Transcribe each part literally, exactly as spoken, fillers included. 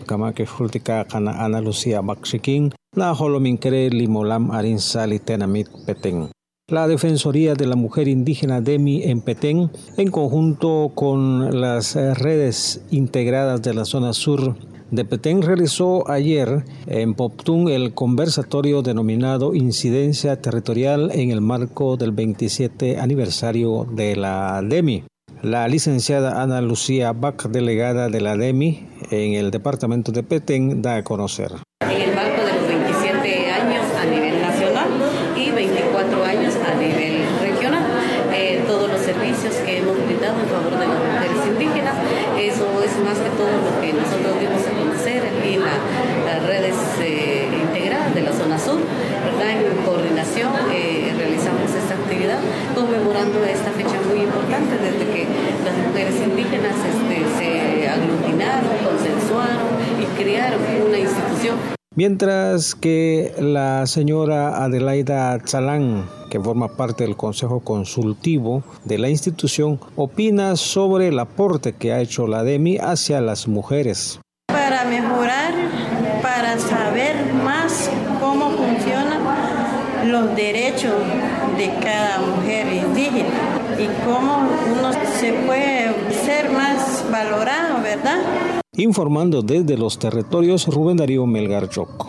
kama ke hultika kana Ana Lucía Baxiquín, na holominkere limolam arinsali tenamit Petén. La Defensoría de la Mujer Indígena DEMI en Petén, en conjunto con las redes integradas de la zona sur de Petén, realizó ayer en Poptún el conversatorio denominado Incidencia Territorial en el marco del veintisiete aniversario de la DEMI. La licenciada Ana Lucía Bach, delegada de la DEMI en el departamento de Petén, da a conocer. En el marco de los veintisiete años a nivel nacional y veinticuatro años a nivel regional, eh, todos los servicios que hemos brindado en favor de las mujeres indígenas, eso es más que todo lo que nosotros dimos a conocer aquí en la, las redes eh, integradas de la zona sur, ¿verdad? En coordinación eh, realizamos esta actividad conmemorando esta fecha muy importante desde que las mujeres indígenas este, se aglutinaron, consensuaron y crearon una institución. Mientras que la señora Adelaida Tzalán, que forma parte del Consejo Consultivo de la institución, opina sobre el aporte que ha hecho la DEMI hacia las mujeres. Para mejorar, para saber más cómo funcionan los derechos de cada mujer indígena y cómo uno se puede ser más valorado, ¿verdad? Informando desde los territorios, Rubén Darío Melgar Choco.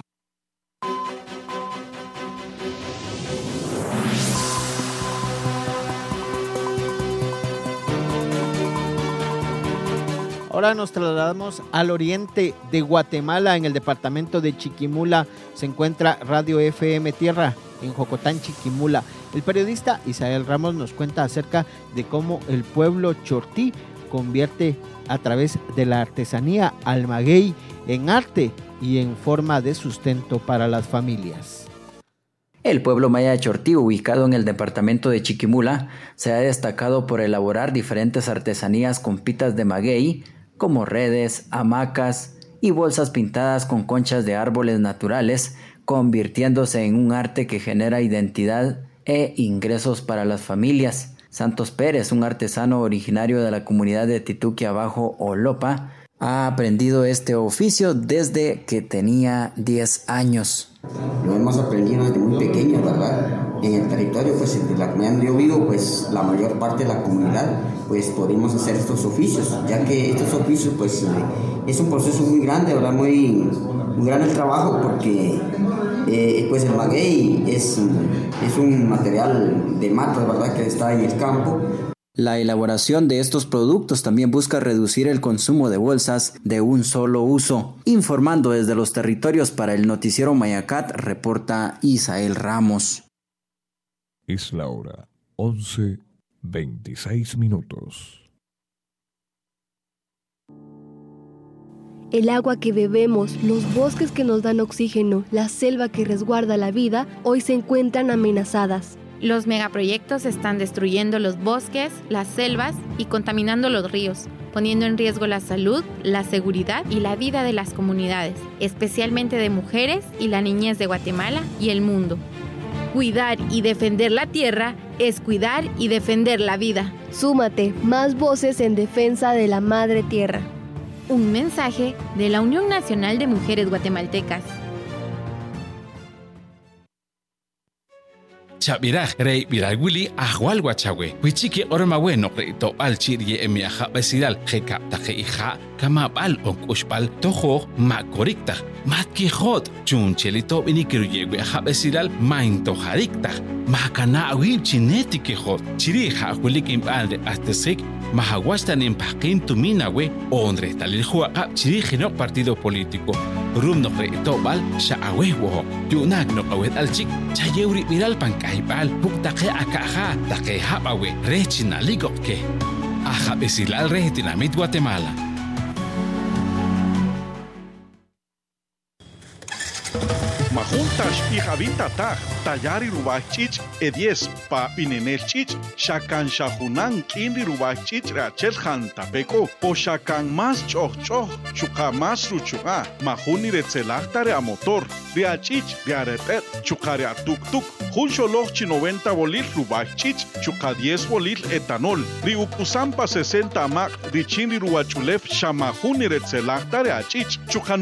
Ahora nos trasladamos al oriente de Guatemala, en el departamento de Chiquimula. Se encuentra Radio F M Tierra en Jocotán, Chiquimula. El periodista Isael Ramos nos cuenta acerca de cómo el pueblo chortí convierte a través de la artesanía al maguey en arte y en forma de sustento para las familias. El pueblo maya chortí, ubicado en el departamento de Chiquimula, se ha destacado por elaborar diferentes artesanías con pitas de maguey, como redes, hamacas y bolsas pintadas con conchas de árboles naturales, convirtiéndose en un arte que genera identidad e ingresos para las familias. Santos Pérez, un artesano originario de la comunidad de Tituquia Bajo Olopa, ha aprendido este oficio desde que tenía diez años. Lo hemos aprendido desde muy pequeño, ¿verdad? En el territorio, pues, en la comunidad donde yo vivo, pues, la mayor parte de la comunidad, pues, podemos hacer estos oficios, ya que estos oficios, pues, eh, es un proceso muy grande, ¿verdad? Muy, muy grande el trabajo, porque, eh, pues, el maguey es, es un material de matas, ¿verdad? Que está en el campo. La elaboración de estos productos también busca reducir el consumo de bolsas de un solo uso. Informando desde los territorios para el noticiero Mayacat, reporta Isael Ramos. Es la hora once veintiséis minutos. El agua que bebemos, los bosques que nos dan oxígeno, la selva que resguarda la vida, hoy se encuentran amenazadas. Los megaproyectos están destruyendo los bosques, las selvas y contaminando los ríos, poniendo en riesgo la salud, la seguridad y la vida de las comunidades, especialmente de mujeres y la niñez de Guatemala y el mundo. Cuidar y defender la tierra es cuidar y defender la vida. Súmate, más voces en defensa de la madre tierra. Un mensaje de la Unión Nacional de Mujeres Guatemaltecas. Chabiraj rey biraguli ahwal guachagüe huichiki orma bueno to al chiri emi aja besidal jeka taje hija kama bal onkushpal tojo ma coricta matki hot chunchelito binikiruyegue aja besidal main tojaricta ma kana awib chinetiki hot chiri ha hulikim balde astesik mahaguastan en paquin tumina we ondre talil juaca chiri genok partido político rum no reto bal sha awe wo yunak no awet alchik chayeuri miral pankahibal puk take akaha take habawe rechina ligokke aja besilal retinamit Guatemala. Majuntas y Javinta Taj, Tayari Rubachich, Edies, Pa Pinenelchich, Shakan Shahunan, Kindi Rubachich, Rachel Hantapeco, O Shakan Mas Choch Choch, Chuka Mas Ruchuga, Majuni Retzelachtare a motor, Riachich, Riarepet, Chukare a Tuk Tuk, Juncholochi noventa bolil Rubachich, Chuka diez bolil etanol, Riukusampa sesenta Mac, Richini Ruachulef, Shamajuni Retzelachtare a Chich, Chukan